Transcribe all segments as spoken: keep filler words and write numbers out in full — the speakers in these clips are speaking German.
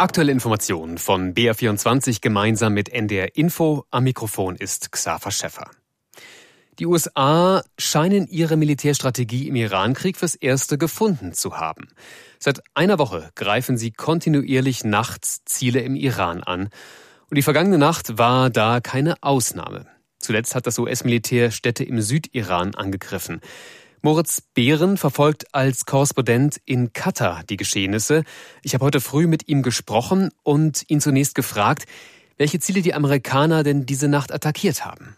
Aktuelle Informationen von B R vierundzwanzig gemeinsam mit N D R Info. Am Mikrofon ist Xaver Schäffer. Die U S A scheinen ihre Militärstrategie im Irankrieg fürs Erste gefunden zu haben. Seit einer Woche greifen sie kontinuierlich nachts Ziele im Iran an. Und die vergangene Nacht war da keine Ausnahme. Zuletzt hat das U S-Militär Städte im Südiran angegriffen. Moritz Behren verfolgt als Korrespondent in Katar die Geschehnisse. Ich habe heute früh mit ihm gesprochen und ihn zunächst gefragt, welche Ziele die Amerikaner denn diese Nacht attackiert haben.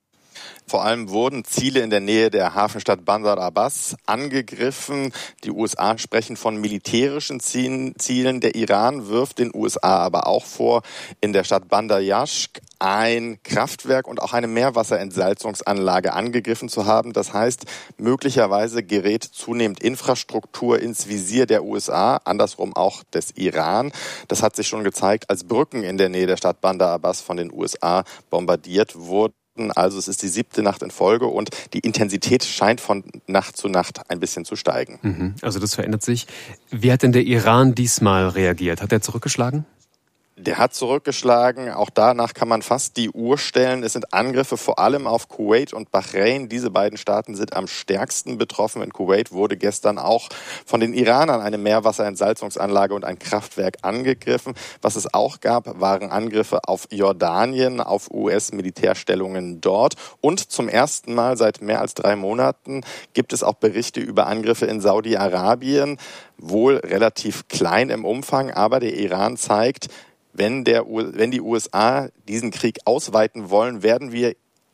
Vor allem wurden Ziele in der Nähe der Hafenstadt Bandar Abbas angegriffen. Die U S A sprechen von militärischen Zielen. Der Iran wirft den U S A aber auch vor, in der Stadt Bandar Yashk ein Kraftwerk und auch eine Meerwasserentsalzungsanlage angegriffen zu haben. Das heißt, möglicherweise gerät zunehmend Infrastruktur ins Visier der U S A, andersrum auch des Iran. Das hat sich schon gezeigt, als Brücken in der Nähe der Stadt Bandar Abbas von den U S A bombardiert wurden. Also es ist die siebte Nacht in Folge und die Intensität scheint von Nacht zu Nacht ein bisschen zu steigen. Mhm, also das verändert sich. Wie hat denn der Iran diesmal reagiert? Hat er zurückgeschlagen? Der hat zurückgeschlagen. Auch danach kann man fast die Uhr stellen. Es sind Angriffe vor allem auf Kuwait und Bahrain. Diese beiden Staaten sind am stärksten betroffen. In Kuwait wurde gestern auch von den Iranern eine Meerwasserentsalzungsanlage und ein Kraftwerk angegriffen. Was es auch gab, waren Angriffe auf Jordanien, auf U S-Militärstellungen dort. Und zum ersten Mal seit mehr als drei Monaten gibt es auch Berichte über Angriffe in Saudi-Arabien. Wohl relativ klein im Umfang, aber der Iran zeigt, Wenn, der, wenn die U S A diesen Krieg ausweiten wollen, werden wir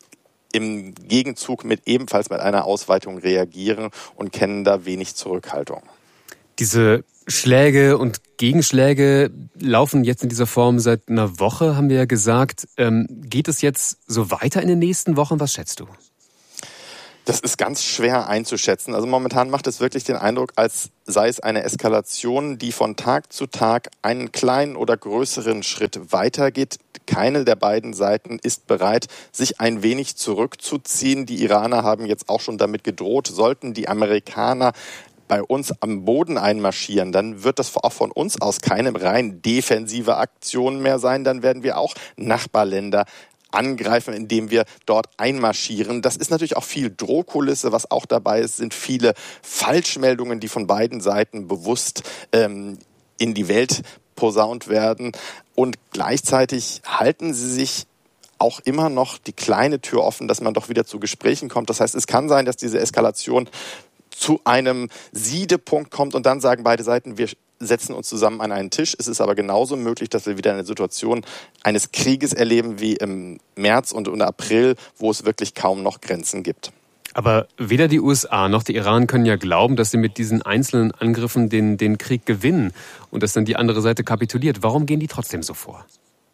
im Gegenzug mit ebenfalls mit einer Ausweitung reagieren und kennen da wenig Zurückhaltung. Diese Schläge und Gegenschläge laufen jetzt in dieser Form seit einer Woche, haben wir ja gesagt. Ähm, geht es jetzt so weiter in den nächsten Wochen? Was schätzt du? Das ist ganz schwer einzuschätzen. Also momentan macht es wirklich den Eindruck, als sei es eine Eskalation, die von Tag zu Tag einen kleinen oder größeren Schritt weitergeht. Keine der beiden Seiten ist bereit, sich ein wenig zurückzuziehen. Die Iraner haben jetzt auch schon damit gedroht, sollten die Amerikaner bei uns am Boden einmarschieren, dann wird das auch von uns aus keine rein defensive Aktion mehr sein. Dann werden wir auch Nachbarländer angreifen, indem wir dort einmarschieren. Das ist natürlich auch viel Drohkulisse. Was auch dabei ist, sind viele Falschmeldungen, die von beiden Seiten bewusst ähm, in die Welt posaunt werden. Und gleichzeitig halten sie sich auch immer noch die kleine Tür offen, dass man doch wieder zu Gesprächen kommt. Das heißt, es kann sein, dass diese Eskalation zu einem Siedepunkt kommt und dann sagen beide Seiten, wir setzen uns zusammen an einen Tisch. Es ist aber genauso möglich, dass wir wieder eine Situation eines Krieges erleben wie im März und im April, wo es wirklich kaum noch Grenzen gibt. Aber weder die U S A noch der Iran können ja glauben, dass sie mit diesen einzelnen Angriffen den, den Krieg gewinnen und dass dann die andere Seite kapituliert. Warum gehen die trotzdem so vor?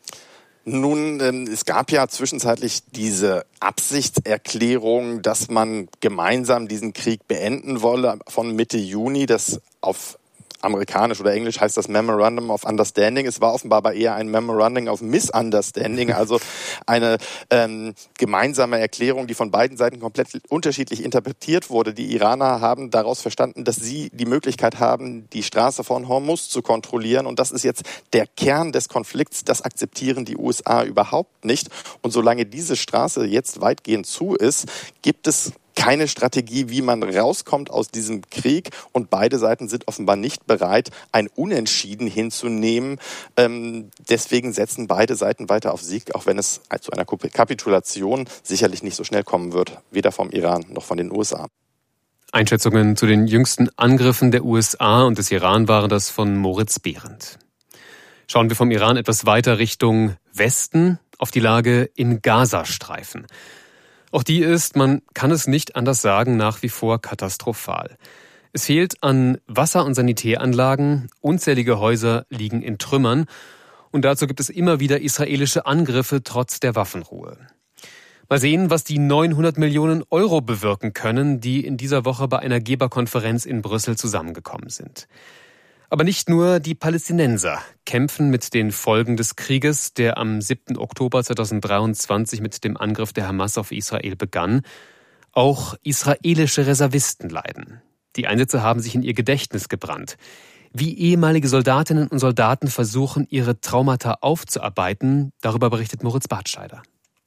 Nun, es gab ja zwischenzeitlich diese Absichtserklärung, dass man gemeinsam diesen Krieg beenden wolle von Mitte Juni, das auf amerikanisch oder englisch heißt das Memorandum of Understanding. Es war offenbar aber eher ein Memorandum of Misunderstanding, also eine ähm, gemeinsame Erklärung, die von beiden Seiten komplett unterschiedlich interpretiert wurde. Die Iraner haben daraus verstanden, dass sie die Möglichkeit haben, die Straße von Hormuz zu kontrollieren. Und das ist jetzt der Kern des Konflikts. Das akzeptieren die U S A überhaupt nicht. Und solange diese Straße jetzt weitgehend zu ist, gibt es keine Strategie, wie man rauskommt aus diesem Krieg. Und beide Seiten sind offenbar nicht bereit, ein Unentschieden hinzunehmen. Ähm, deswegen setzen beide Seiten weiter auf Sieg, auch wenn es zu einer Kapitulation sicherlich nicht so schnell kommen wird, weder vom Iran noch von den U S A. Einschätzungen zu den jüngsten Angriffen der U S A und des Iran waren das von Moritz Behrendt. Schauen wir vom Iran etwas weiter Richtung Westen auf die Lage im Gazastreifen. Auch die ist, man kann es nicht anders sagen, nach wie vor katastrophal. Es fehlt an Wasser- und Sanitäranlagen, unzählige Häuser liegen in Trümmern und dazu gibt es immer wieder israelische Angriffe trotz der Waffenruhe. Mal sehen, was die neunhundert Millionen Euro bewirken können, die in dieser Woche bei einer Geberkonferenz in Brüssel zusammengekommen sind. Aber nicht nur die Palästinenser kämpfen mit den Folgen des Krieges, der am siebten Oktober zweitausenddreiundzwanzig mit dem Angriff der Hamas auf Israel begann. Auch israelische Reservisten leiden. Die Einsätze haben sich in ihr Gedächtnis gebrannt. Wie ehemalige Soldatinnen und Soldaten versuchen, ihre Traumata aufzuarbeiten, darüber berichtet Moritz Bartscheider.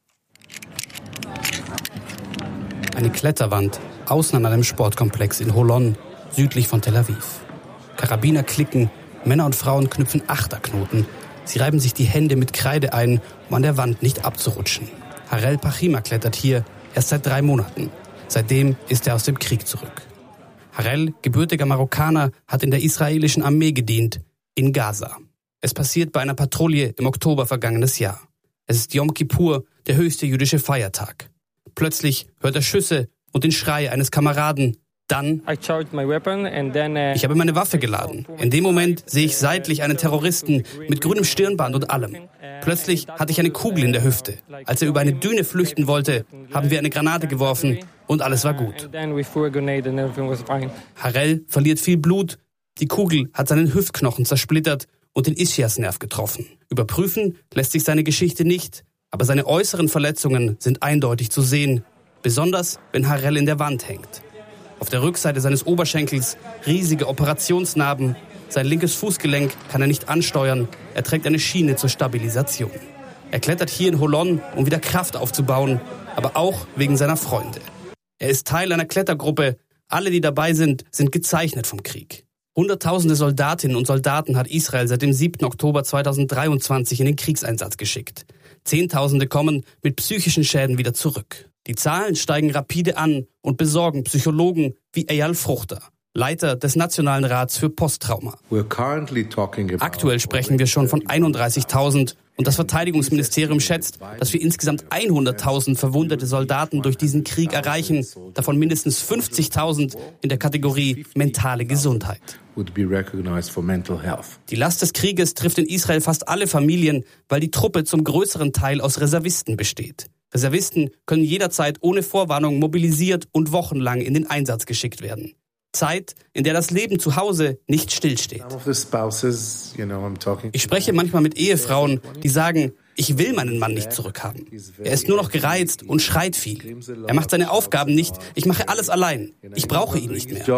Eine Kletterwand außen an einem Sportkomplex in Holon, südlich von Tel Aviv. Karabiner klicken, Männer und Frauen knüpfen Achterknoten. Sie reiben sich die Hände mit Kreide ein, um an der Wand nicht abzurutschen. Harel Pachima klettert hier erst seit drei Monaten. Seitdem ist er aus dem Krieg zurück. Harel, gebürtiger Marokkaner, hat in der israelischen Armee gedient, in Gaza. Es passiert bei einer Patrouille im Oktober vergangenes Jahr. Es ist Yom Kippur, der höchste jüdische Feiertag. Plötzlich hört er Schüsse und den Schrei eines Kameraden. Dann, ich habe meine Waffe geladen. In dem Moment sehe ich seitlich einen Terroristen mit grünem Stirnband und allem. Plötzlich hatte ich eine Kugel in der Hüfte. Als er über eine Düne flüchten wollte, haben wir eine Granate geworfen und alles war gut. Harel verliert viel Blut. Die Kugel hat seinen Hüftknochen zersplittert und den Ischiasnerv getroffen. Überprüfen lässt sich seine Geschichte nicht, aber seine äußeren Verletzungen sind eindeutig zu sehen, besonders wenn Harel in der Wand hängt. Auf der Rückseite seines Oberschenkels riesige Operationsnarben. Sein linkes Fußgelenk kann er nicht ansteuern. Er trägt eine Schiene zur Stabilisation. Er klettert hier in Holon, um wieder Kraft aufzubauen, aber auch wegen seiner Freunde. Er ist Teil einer Klettergruppe. Alle, die dabei sind, sind gezeichnet vom Krieg. Hunderttausende Soldatinnen und Soldaten hat Israel seit dem siebten Oktober zweitausenddreiundzwanzig in den Kriegseinsatz geschickt. Zehntausende kommen mit psychischen Schäden wieder zurück. Die Zahlen steigen rapide an und besorgen Psychologen wie Eyal Fruchter, Leiter des Nationalen Rats für Posttrauma. Aktuell sprechen wir schon von einunddreißigtausend und das Verteidigungsministerium schätzt, dass wir insgesamt hunderttausend verwundete Soldaten durch diesen Krieg erreichen, davon mindestens fünfzigtausend in der Kategorie mentale Gesundheit. Die Last des Krieges trifft in Israel fast alle Familien, weil die Truppe zum größeren Teil aus Reservisten besteht. Reservisten können jederzeit ohne Vorwarnung mobilisiert und wochenlang in den Einsatz geschickt werden. Zeit, in der das Leben zu Hause nicht stillsteht. Ich spreche manchmal mit Ehefrauen, die sagen, ich will meinen Mann nicht zurückhaben. Er ist nur noch gereizt und schreit viel. Er macht seine Aufgaben nicht, ich mache alles allein. Ich brauche ihn nicht mehr.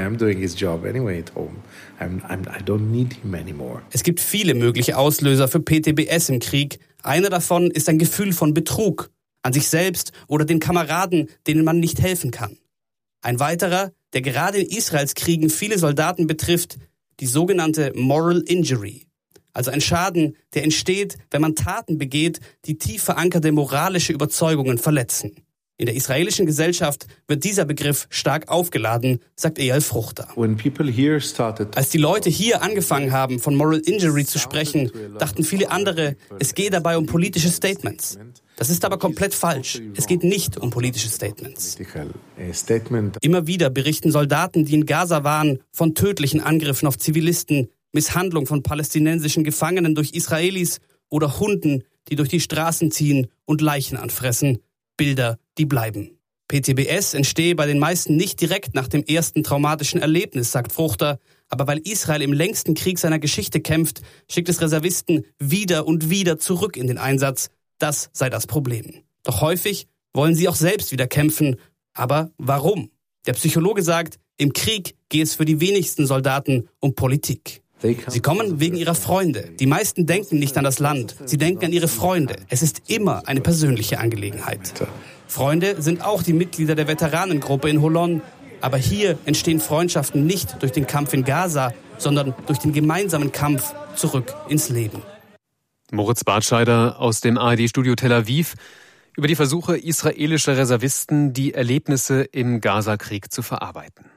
Es gibt viele mögliche Auslöser für P T B S im Krieg. Einer davon ist ein Gefühl von Betrug an sich selbst oder den Kameraden, denen man nicht helfen kann. Ein weiterer, der gerade in Israels Kriegen viele Soldaten betrifft, die sogenannte Moral Injury. Also ein Schaden, der entsteht, wenn man Taten begeht, die tief verankerte moralische Überzeugungen verletzen. In der israelischen Gesellschaft wird dieser Begriff stark aufgeladen, sagt Eyal Fruchter. Als die Leute hier angefangen haben, von Moral Injury zu sprechen, dachten viele andere, es gehe dabei um politische Statements. Das ist aber komplett falsch. Es geht nicht um politische Statements. Immer wieder berichten Soldaten, die in Gaza waren, von tödlichen Angriffen auf Zivilisten, Misshandlung von palästinensischen Gefangenen durch Israelis oder Hunden, die durch die Straßen ziehen und Leichen anfressen. Bilder, die bleiben. P T B S entstehe bei den meisten nicht direkt nach dem ersten traumatischen Erlebnis, sagt Fruchter, aber weil Israel im längsten Krieg seiner Geschichte kämpft, schickt es Reservisten wieder und wieder zurück in den Einsatz. Das sei das Problem. Doch häufig wollen sie auch selbst wieder kämpfen. Aber warum? Der Psychologe sagt, im Krieg geht es für die wenigsten Soldaten um Politik. Sie kommen wegen ihrer Freunde. Die meisten denken nicht an das Land. Sie denken an ihre Freunde. Es ist immer eine persönliche Angelegenheit. Freunde sind auch die Mitglieder der Veteranengruppe in Holon. Aber hier entstehen Freundschaften nicht durch den Kampf in Gaza, sondern durch den gemeinsamen Kampf zurück ins Leben. Moritz Bartscheider aus dem A R D-Studio Tel Aviv über die Versuche israelischer Reservisten, die Erlebnisse im Gaza-Krieg zu verarbeiten.